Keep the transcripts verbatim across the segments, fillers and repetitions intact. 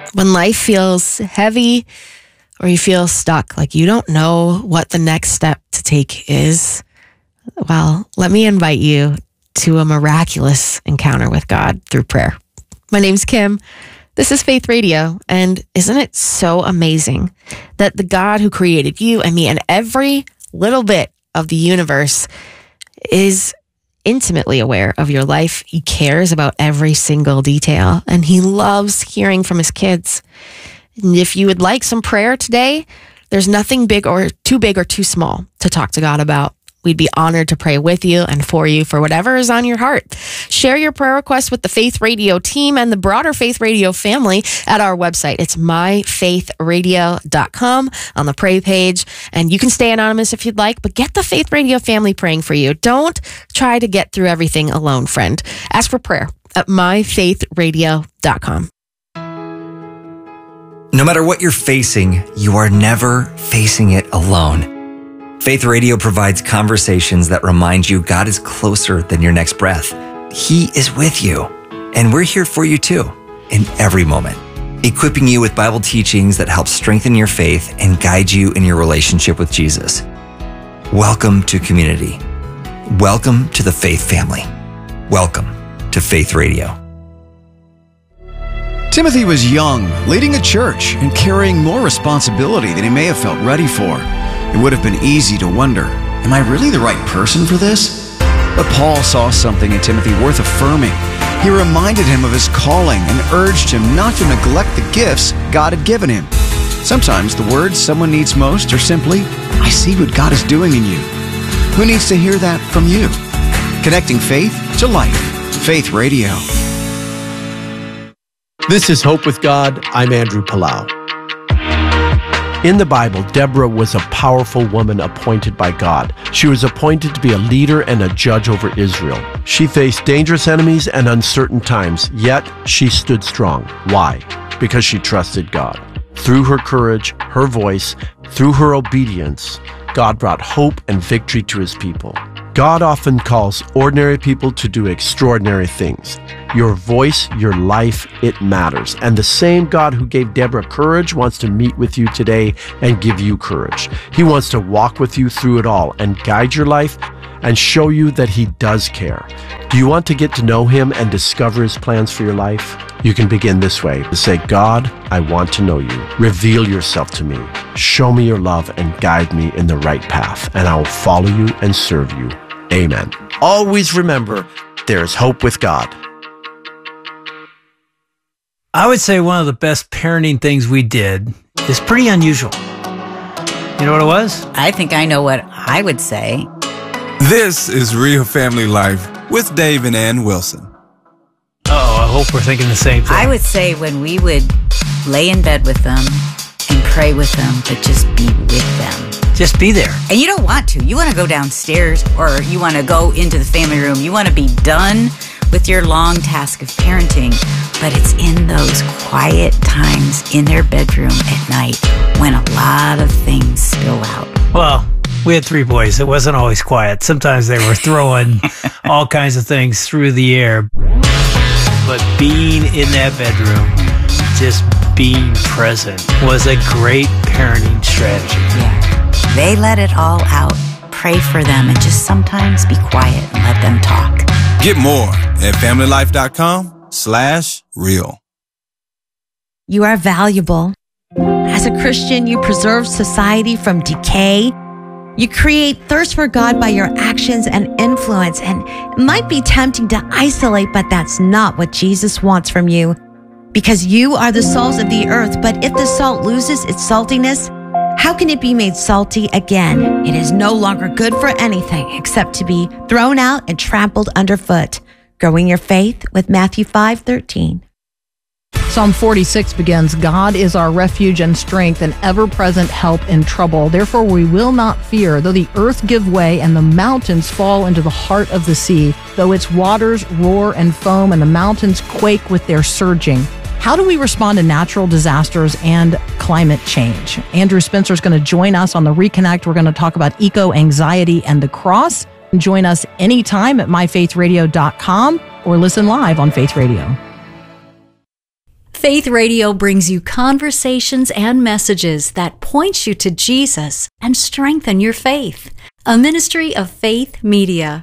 When life feels heavy or you feel stuck, like you don't know what the next step to take is, well, let me invite you to a miraculous encounter with God through prayer. My name's Kim. This is Faith Radio. And isn't it so amazing that the God who created you and me and every little bit of the universe is intimately aware of your life. He cares about every single detail, and he loves hearing from his kids. And if you would like some prayer today, there's nothing big or too big or too small to talk to God about. We'd be honored to pray with you and for you for whatever is on your heart. Share your prayer requests with the Faith Radio team and the broader Faith Radio family at our website. It's my faith radio dot com on the pray page. And you can stay anonymous if you'd like, but get the Faith Radio family praying for you. Don't try to get through everything alone, friend. Ask for prayer at my faith radio dot com. No matter what you're facing, you are never facing it alone. Faith Radio provides conversations that remind you God is closer than your next breath. He is with you, and we're here for you too, in every moment, equipping you with Bible teachings that help strengthen your faith and guide you in your relationship with Jesus. Welcome to community. Welcome to the Faith family. Welcome to Faith Radio. Timothy was young, leading a church and carrying more responsibility than he may have felt ready for. It would have been easy to wonder, am I really the right person for this? But Paul saw something in Timothy worth affirming. He reminded him of his calling and urged him not to neglect the gifts God had given him. Sometimes the words someone needs most are simply, I see what God is doing in you. Who needs to hear that from you? Connecting faith to life. Faith Radio. This is Hope with God. I'm Andrew Palau. In the Bible, Deborah was a powerful woman appointed by God. She was appointed to be a leader and a judge over Israel. She faced dangerous enemies and uncertain times, yet she stood strong. Why? Because she trusted God. Through her courage, her voice, through her obedience, God brought hope and victory to his people. God often calls ordinary people to do extraordinary things. Your voice, your life, it matters. And the same God who gave Deborah courage wants to meet with you today and give you courage. He wants to walk with you through it all and guide your life and show you that he does care. Do you want to get to know him and discover his plans for your life? You can begin this way. Say, God, I want to know you. Reveal yourself to me. Show me your love and guide me in the right path, and I will follow you and serve you. Amen. Always remember, there is hope with God. I would say one of the best parenting things we did is pretty unusual. You know what it was? I think I know what I would say. This is Real Family Life with Dave and Ann Wilson. Oh, I hope we're thinking the same thing. I would say when we would lay in bed with them and pray with them, but just be with them. Just be there. And you don't want to. You want to go downstairs or you want to go into the family room. You want to be done with your long task of parenting. But it's in those quiet times in their bedroom at night when a lot of things spill out. Well, we had three boys. It wasn't always quiet. Sometimes they were throwing all kinds of things through the air. But being in that bedroom, just being present, was a great parenting strategy. Yeah. They let it all out. Pray for them and just sometimes be quiet and let them talk. Get more at family life dot com slash real. You are valuable. As a Christian, you preserve society from decay. You create thirst for God by your actions and influence, and it might be tempting to isolate, but that's not what Jesus wants from you. Because you are the salt of the earth, but if the salt loses its saltiness, how can it be made salty again? It is no longer good for anything except to be thrown out and trampled underfoot. Growing your faith with Matthew five thirteen. Psalm forty-six begins, God is our refuge and strength, an ever-present help in trouble. Therefore we will not fear, though the earth give way and the mountains fall into the heart of the sea, though its waters roar and foam and the mountains quake with their surging. How do we respond to natural disasters and climate change? Andrew Spencer is going to join us on the Reconnect. We're going to talk about eco-anxiety and the cross. Join us anytime at my faith radio dot com or listen live on Faith Radio. Faith Radio brings you conversations and messages that point you to Jesus and strengthen your faith. A ministry of Faith Media.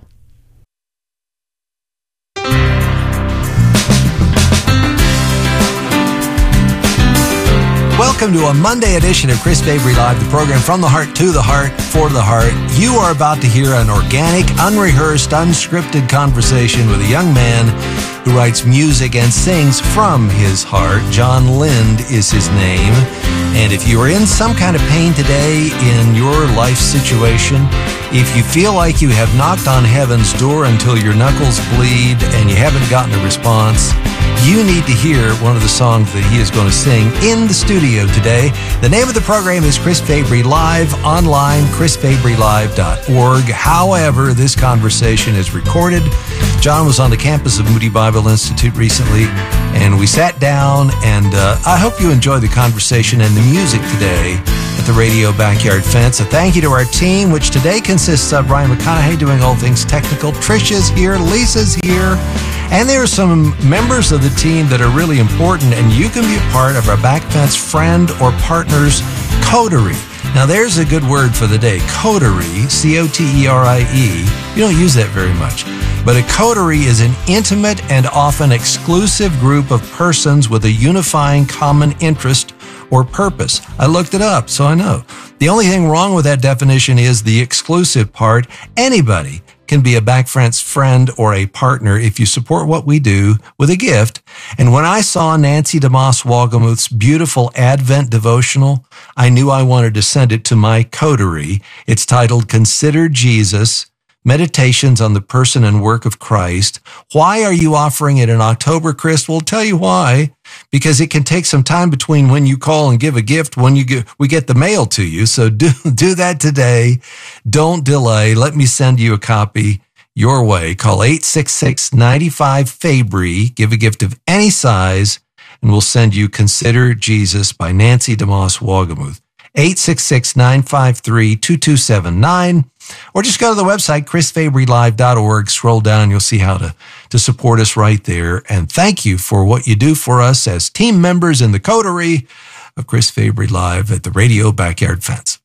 Welcome to a Monday edition of Chris Fabry Live, the program from the heart to the heart for the heart. You are about to hear an organic, unrehearsed, unscripted conversation with a young man who writes music and sings from his heart. John Lind is his name. And if you are in some kind of pain today in your life situation, if you feel like you have knocked on heaven's door until your knuckles bleed and you haven't gotten a response, you need to hear one of the songs that he is going to sing in the studio today. The name of the program is Chris Fabry Live, online, chris fabry live dot org. However, this conversation is recorded. John was on the campus of Moody Bible Institute recently, and we sat down, and uh, I hope you enjoy the conversation and the music today at the Radio Backyard Fence. A thank you to our team, which today consists of Ryan McConaughey doing all things technical. Trisha's here, Lisa's here, and there are some members of the team that are really important, and you can be a part of our Back Fence friend or partner's coterie. Now, there's a good word for the day, coterie, C O T E R I E. You don't use that very much. But a coterie is an intimate and often exclusive group of persons with a unifying common interest or purpose. I looked it up, so I know. The only thing wrong with that definition is the exclusive part. Anybody can be a Back Fence friend or a partner if you support what we do with a gift. And when I saw Nancy DeMoss Wolgemuth's beautiful Advent devotional, I knew I wanted to send it to my coterie. It's titled Consider Jesus, Meditations on the Person and Work of Christ. Why are you offering it in October, Chris? We'll tell you why. Because it can take some time between when you call and give a gift, when you get, we get the mail to you. So do, do that today. Don't delay. Let me send you a copy your way. Call eight six six, nine five, Fabry. Give a gift of any size, and we'll send you Consider Jesus by Nancy DeMoss Wolgemuth. eight six six, nine five three, two two seven nine. Or just go to the website, chris fabry live dot org. Scroll down, you'll see how to, to support us right there. And thank you for what you do for us as team members in the coterie of Chris Fabry Live at the Radio Backyard Fence.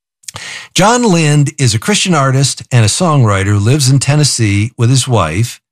John Lind is a Christian artist and a songwriter who lives in Tennessee with his wife.